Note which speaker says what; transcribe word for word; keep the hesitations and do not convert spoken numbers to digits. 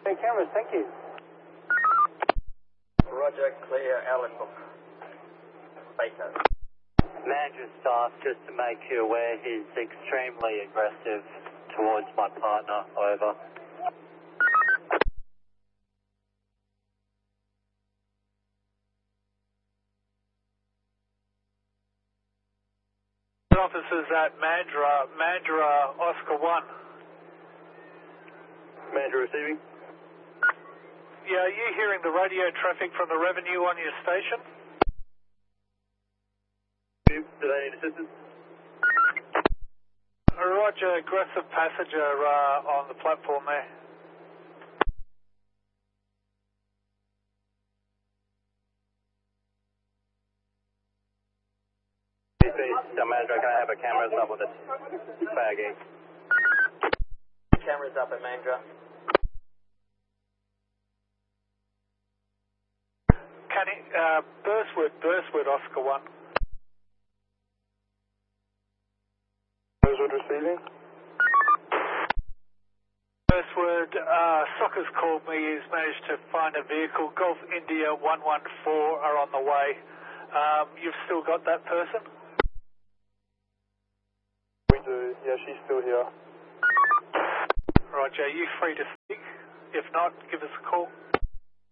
Speaker 1: Hey, cameras, thank you.
Speaker 2: Roger, clear, Allen Book. Baker.
Speaker 3: Manager staff, just to make you aware, he's extremely aggressive towards my partner. Over.
Speaker 4: Officers at Mandra, Mandra, Oscar one.
Speaker 2: Mandra receiving.
Speaker 4: Yeah, are you hearing the radio traffic from the revenue on your station?
Speaker 2: Do they need assistance?
Speaker 4: Roger, aggressive passenger uh, on the platform there.
Speaker 2: Mandra, can I have a cameras up with it? Baggy. Cameras up at Mandra.
Speaker 4: Can he, uh, Burstwood, Burstwood, Oscar one.
Speaker 2: Burstwood receiving.
Speaker 4: Burstwood, uh, Soccer's called me, he's managed to find a vehicle. Golf India one one four are on the way. Um, you've still got that person?
Speaker 2: We do, yeah, she's still here.
Speaker 4: Roger, are you free to speak? If not, give us a call.